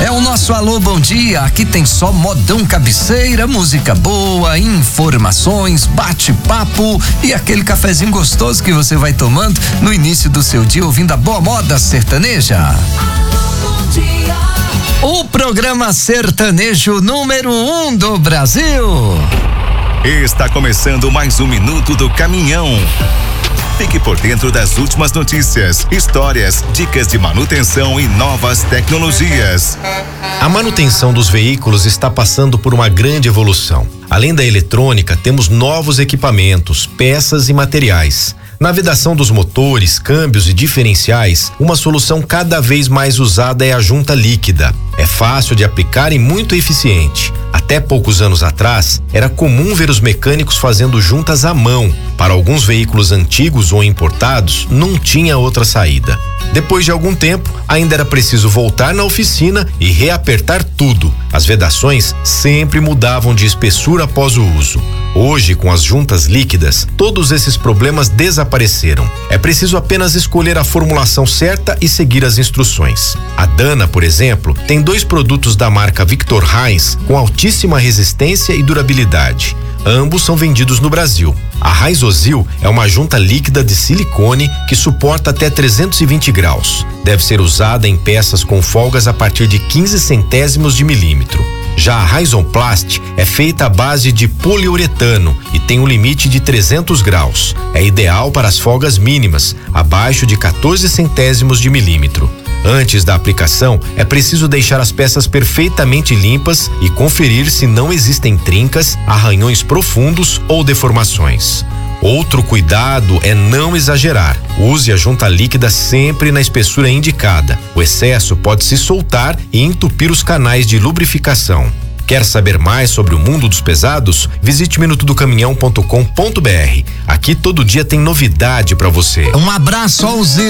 É o nosso Alô Bom Dia. Aqui tem só modão cabeceira, música boa, informações, bate-papo e aquele cafezinho gostoso que você vai tomando no início do seu dia ouvindo a boa moda sertaneja. Alô Bom Dia. O programa sertanejo número 1 do Brasil. Está começando mais um Minuto do Caminhão. Fique por dentro das últimas notícias, histórias, dicas de manutenção e novas tecnologias. A manutenção dos veículos está passando por uma grande evolução. Além da eletrônica, temos novos equipamentos, peças e materiais. Na vedação dos motores, câmbios e diferenciais, uma solução cada vez mais usada é a junta líquida. É fácil de aplicar e muito eficiente. Até poucos anos atrás, era comum ver os mecânicos fazendo juntas à mão. Para alguns veículos antigos ou importados, não tinha outra saída. Depois de algum tempo, ainda era preciso voltar na oficina e reapertar tudo. As vedações sempre mudavam de espessura após o uso. Hoje, com as juntas líquidas, todos esses problemas desapareceram. É preciso apenas escolher a formulação certa e seguir as instruções. A Dana, por exemplo, tem 2 produtos da marca Victor Heinz com altíssima resistência e durabilidade. Ambos são vendidos no Brasil. A Raizozil é uma junta líquida de silicone que suporta até 320 graus. Deve ser usada em peças com folgas a partir de 15 centésimos de milímetro. Já a Raizonplast é feita à base de poliuretano e tem um limite de 300 graus. É ideal para as folgas mínimas, abaixo de 14 centésimos de milímetro. Antes da aplicação, é preciso deixar as peças perfeitamente limpas e conferir se não existem trincas, arranhões profundos ou deformações. Outro cuidado é não exagerar. Use a junta líquida sempre na espessura indicada. O excesso pode se soltar e entupir os canais de lubrificação. Quer saber mais sobre o mundo dos pesados? Visite minutodocaminhão.com.br. Aqui todo dia tem novidade para você. Um abraço ao Zé.